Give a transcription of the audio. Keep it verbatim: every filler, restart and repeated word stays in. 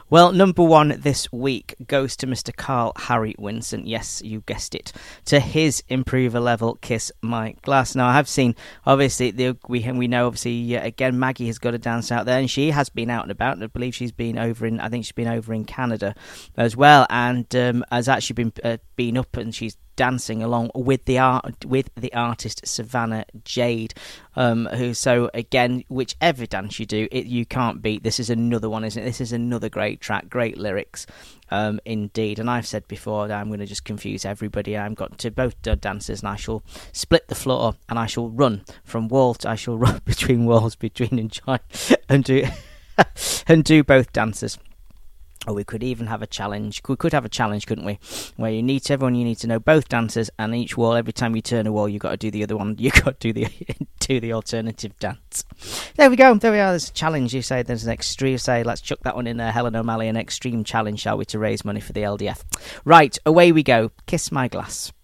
Well, number one this week goes to Mister Carl Harry Winson. Yes, you guessed it. To his improver level, Kiss My Glass. Now, I have seen, obviously, the, we we know, obviously, uh, again, Maggie has got a dance out there, and she has been out and about. I believe she's been over in, I think she's been over in Canada as well, and um, has actually been uh, been up, and she's dancing along with the art with the artist Savannah Jade, um, who so again, whichever dance you do, it you can't beat. This is another one, isn't it? This is another great track, great lyrics, um, indeed. And I've said before that I'm going to just confuse everybody. I've got to both dancers, and I shall split the floor, and I shall run from wall. To, I shall run between walls, between and join, and do and do both dances. Or we could even have a challenge. We could have a challenge, couldn't we? Where you need to, everyone, you need to know both dancers, and each wall. Every time you turn a wall, you got to do the other one. You got to do the do the alternative dance. There we go. There we are. There's a challenge. You say there's an extreme. Say let's chuck that one in there. Helen O'Malley, an extreme challenge, shall we, to raise money for the L D F? Right, away we go. Kiss My Glass.